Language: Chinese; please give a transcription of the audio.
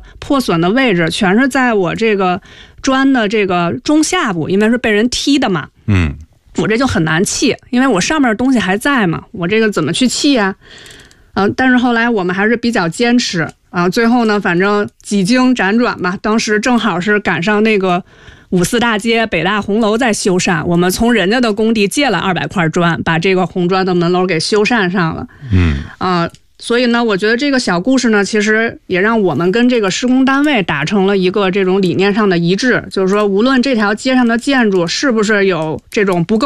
破损的位置全是在我这个砖的这个中下部，因为是被人踢的嘛。我这就很难砌，因为我上面的东西还在嘛，我这个怎么去砌啊？但是后来我们还是比较坚持啊，最后呢，反正几经辗转吧，当时正好是赶上那个五四大街北大红楼在修缮，我们从人家的工地借了200块砖，把这个红砖的门楼给修缮上了。所以呢，我觉得这个小故事呢，其实也让我们跟这个施工单位达成了一个这种理念上的一致，就是说，无论这条街上的建筑是不是有这种不够